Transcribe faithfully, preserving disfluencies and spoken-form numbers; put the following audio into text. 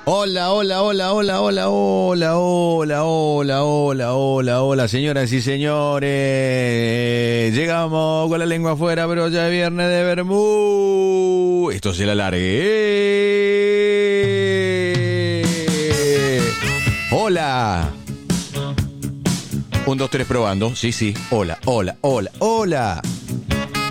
Hola, hola, hola, hola, hola, hola, hola, hola, hola, hola, hola, señoras y señores. Llegamos con la lengua afuera, pero ya es viernes de Bermú. Esto se la largue. Hola. Un, dos, tres, probando. Sí, sí. Hola, hola, hola, hola.